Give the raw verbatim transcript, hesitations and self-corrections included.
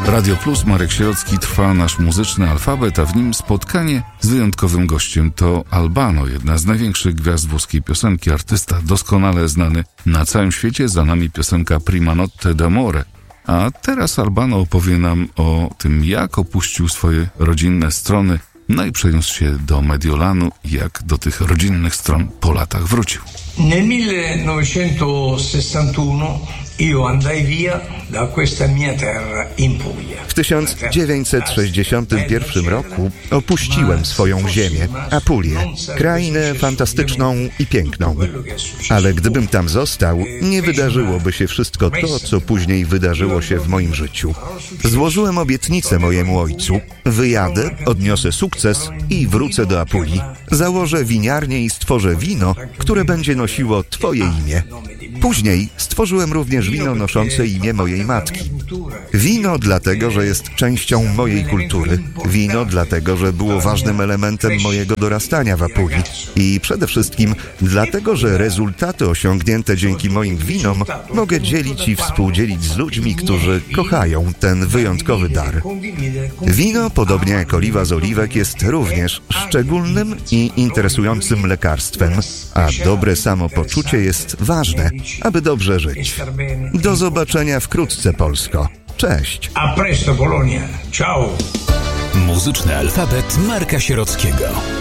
Radio Plus, Marek Sierocki, trwa nasz muzyczny alfabet, a w nim spotkanie z wyjątkowym gościem. To Albano, jedna z największych gwiazd włoskiej piosenki, artysta doskonale znany na całym świecie. Za nami piosenka Prima Notte d'Amore. A teraz Albano opowie nam o tym, jak opuścił swoje rodzinne strony, no i przeniósł się do Mediolanu, jak do tych rodzinnych stron po latach wrócił. Nel millenovecentosessantuno io andai via da questa mia terra in Puglia. W tysiąc dziewięćset sześćdziesiątym pierwszym roku opuściłem swoją ziemię, Apulię, krainę fantastyczną i piękną. Ale gdybym tam został, nie wydarzyłoby się wszystko to, co później wydarzyło się w moim życiu. Złożyłem obietnicę mojemu ojcu. Wyjadę, odniosę sukces i wrócę do Apulii. Założę winiarnię i stworzę wino, które będzie nosiło Twoje imię. Później stworzyłem również wino noszące imię mojej matki. Wino dlatego, że jest częścią mojej kultury. Wino dlatego, że było ważnym elementem mojego dorastania w Apulii. I przede wszystkim dlatego, że rezultaty osiągnięte dzięki moim winom mogę dzielić i współdzielić z ludźmi, którzy kochają ten wyjątkowy dar. Wino, podobnie jak oliwa z oliwek, jest również szczególnym i interesującym lekarstwem, a dobre samopoczucie jest ważne, aby dobrze żyć. Do zobaczenia wkrótce, Polsko. Cześć. A presto, Polonia. Ciao. Muzyczny alfabet Marka Sierockiego.